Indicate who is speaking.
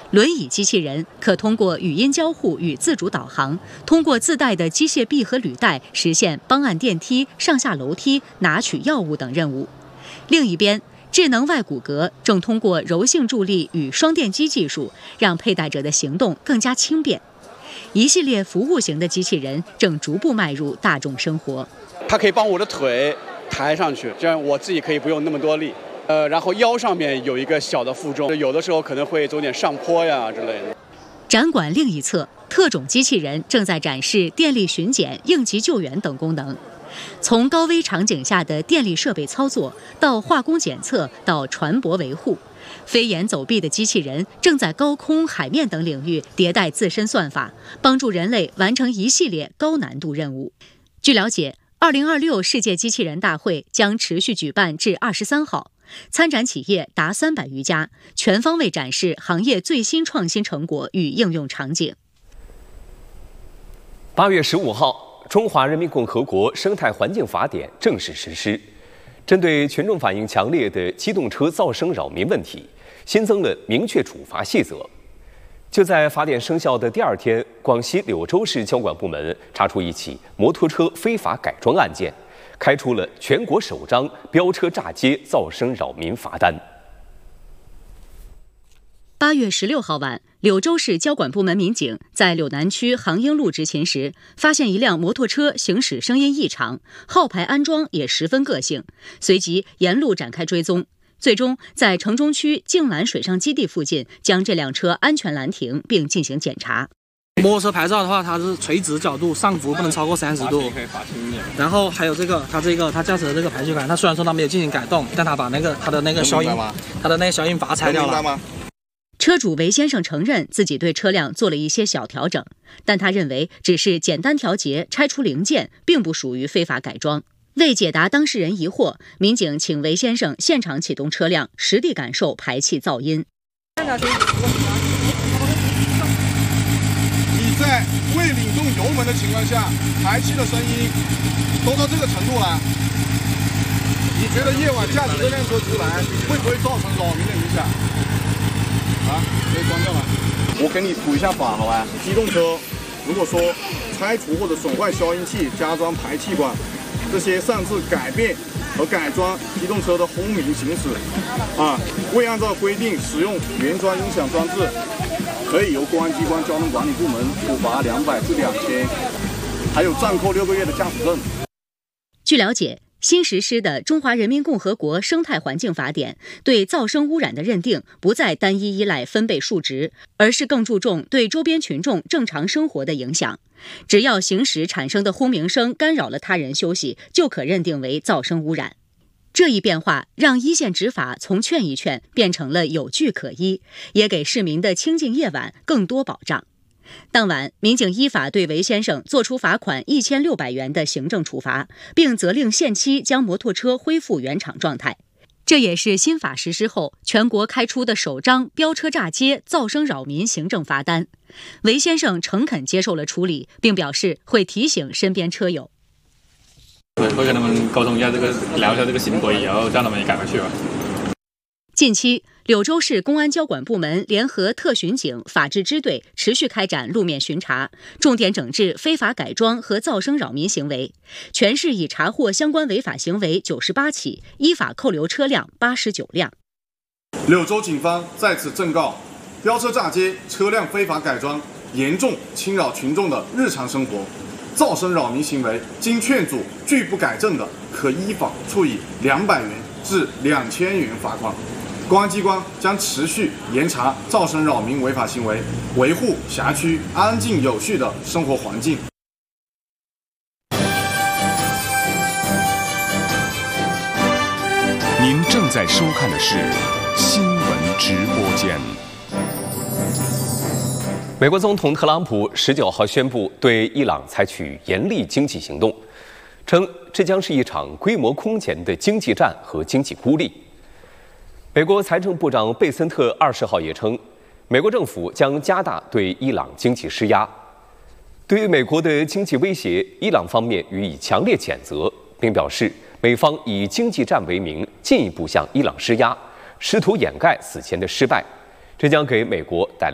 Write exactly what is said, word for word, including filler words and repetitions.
Speaker 1: 轮椅机器人可通过语音交互与自主导航，通过自带的机械臂和履带实现帮按电梯、上下楼梯、拿取药物等任务。另一边，智能外骨骼正通过柔性助力与双电机技术，让佩戴者的行动更加轻便。一系列服务型的机器人正逐步迈入大众生活。
Speaker 2: 它可以帮我的腿抬上去，这样我自己可以不用那么多力。呃，然后腰上面有一个小的负重，有的时候可能会走点上坡呀之类的。
Speaker 1: 展馆另一侧，特种机器人正在展示电力巡检、应急救援等功能。从高危场景下的电力设备操作，到化工检测，到船舶维护，飞檐走壁的机器人正在高空、海面等领域迭代自身算法，帮助人类完成一系列高难度任务。据了解，二零二六世界机器人大会将持续举办至二十三号。参展企业达三百余家，全方位展示行业最新创新成果与应用场景。
Speaker 3: 八月十五号，《中华人民共和国生态环境法典》正式实施，针对群众反映强烈的机动车噪声扰民问题，新增了明确处罚细则。就在法典生效的第二天，广西柳州市交管部门查出一起摩托车非法改装案件，开出了全国首张飙车炸街噪声扰民罚单。
Speaker 1: 八月十六号晚，柳州市交管部门民警在柳南区杭英路执勤时，发现一辆摩托车行驶声音异常，号牌安装也十分个性，随即沿路展开追踪，最终在城中区静兰水上基地附近将这辆车安全拦停并进行检查。
Speaker 4: 摩托车牌照的话，它是垂直角度上浮不能超过三十度，然后还有这个，它这个它驾驶的这个排气管，它虽然说它没有进行改动，但它把那个它的那个消音，它的那个消音阀拆掉了。
Speaker 1: 车主韦先生承认自己对车辆做了一些小调整，但他认为只是简单调节、拆除零件，并不属于非法改装。为解答当事人疑惑，民警请韦先生现场启动车辆，实地感受排气噪音。
Speaker 5: 在未领动油门的情况下，排气的声音都到这个程度了，你觉得夜晚驾驶这辆车出来会不会造成扰民的影响？啊，可以关掉了。我给你普一下法，好吧？机动车如果说拆除或者损坏消音器、加装排气管，这些擅自改变和改装机动车的轰鸣行驶，啊，未按照规定使用原装音响装置，可以由公安机关交通管理部门处罚两百至两千，还有暂扣六个月的驾驶证。
Speaker 1: 据了解，新实施的《中华人民共和国生态环境法典》对噪声污染的认定不再单一依赖分贝数值，而是更注重对周边群众正常生活的影响。只要行驶产生的轰鸣声干扰了他人休息，就可认定为噪声污染。这一变化让一线执法从劝一劝变成了有据可依，也给市民的清静夜晚更多保障。当晚，民警依法对韦先生作出罚款一千六百元的行政处罚，并责令限期将摩托车恢复原厂状态。这也是新法实施后全国开出的首张飙车炸街、噪声扰民行政罚单。韦先生诚恳接受了处理，并表示会提醒身边车友。
Speaker 6: 会会跟他们沟通一下这个，聊一下这个行为，然后让他们也改回去吧。
Speaker 1: 近期，柳州市公安交管部门联合特巡警、法制支队持续开展路面巡查，重点整治非法改装和噪声扰民行为。全市已查获相关违法行为九十八起，依法扣留车辆八十九辆。
Speaker 5: 柳州警方在此正告：飙车炸街、车辆非法改装，严重侵扰群众的日常生活。噪声扰民行为，经劝阻拒不改正的，可依法处以两百元至两千元罚款。公安机关将持续严查噪声扰民违法行为，维护辖区安静有序的生活环境。
Speaker 7: 您正在收看的是新闻直播间。
Speaker 3: 美国总统特朗普十九号宣布对伊朗采取严厉经济行动，称这将是一场规模空前的经济战和经济孤立。美国财政部长贝森特二十号也称，美国政府将加大对伊朗经济施压。对于美国的经济威胁，伊朗方面予以强烈谴责，并表示美方以经济战为名进一步向伊朗施压，试图掩盖此前的失败，这将给美国带来